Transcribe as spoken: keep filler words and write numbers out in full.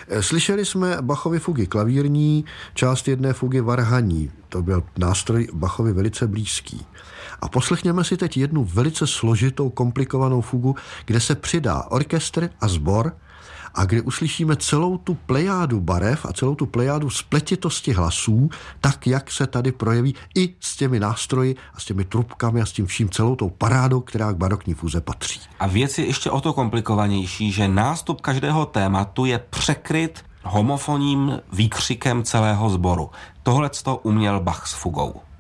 Slyšeli jsme Bachovy fugy klavírní, část jedné fugy varhaní. To byl nástroj Bachovi velice blízký. A poslechněme si teď jednu velice složitou, komplikovanou fugu, kde se přidá orchestr a sbor a kde uslyšíme celou tu plejádu barev a celou tu plejádu spletitosti hlasů, tak, jak se tady projeví i s těmi nástroji a s těmi trubkami a s tím vším celou tou parádou, která k barokní fuze patří. A věc je ještě o to komplikovanější, že nástup každého tématu je překryt homofonním výkřikem celého sboru. Tohleto uměl Bach s fugou.